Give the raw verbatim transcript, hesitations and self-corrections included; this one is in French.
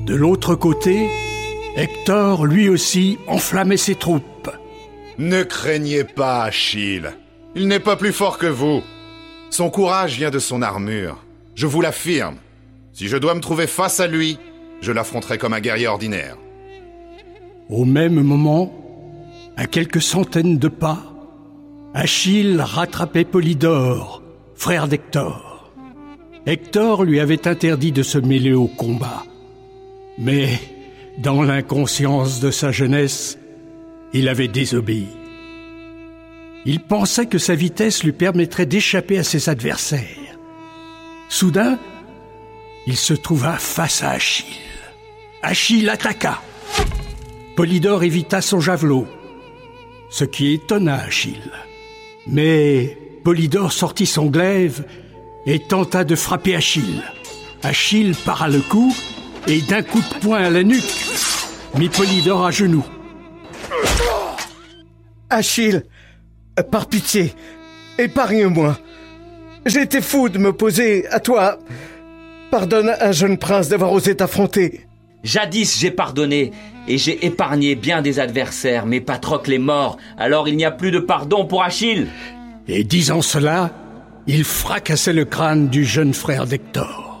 De l'autre côté, Hector, lui aussi, enflammait ses troupes. Ne craignez pas Achille. Il n'est pas plus fort que vous. Son courage vient de son armure. Je vous l'affirme. Si je dois me trouver face à lui, je l'affronterai comme un guerrier ordinaire. Au même moment, à quelques centaines de pas, Achille rattrapait Polydore, frère d'Hector. Hector lui avait interdit de se mêler au combat. Mais, dans l'inconscience de sa jeunesse, il avait désobéi. Il pensait que sa vitesse lui permettrait d'échapper à ses adversaires. Soudain, il se trouva face à Achille. Achille attaqua. Polydore évita son javelot, ce qui étonna Achille. Mais Polydore sortit son glaive et tenta de frapper Achille. Achille para le coup et d'un coup de poing à la nuque, mit Polydore à genoux. Achille, par pitié, épargne-moi. J'ai été fou de me poser à toi. Pardonne à un jeune prince d'avoir osé t'affronter. Jadis j'ai pardonné, et j'ai épargné bien des adversaires, mais Patrocle est mort, alors il n'y a plus de pardon pour Achille. Et disant cela, il fracassait le crâne du jeune frère d'Hector.